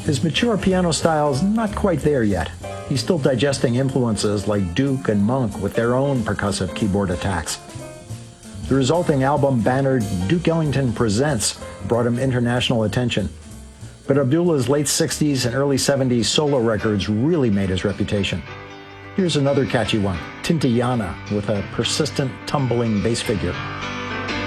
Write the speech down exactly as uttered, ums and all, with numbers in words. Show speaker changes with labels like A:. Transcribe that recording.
A: His mature piano style is not quite there yet. He's still digesting influences like Duke and Monk with their own percussive keyboard attacks. The resulting album bannered Duke Ellington Presents brought him international attention. But Abdullah's late sixties and early seventies solo records really made his reputation. Here's another catchy one, Tintayana, with a persistent, tumbling bass figure.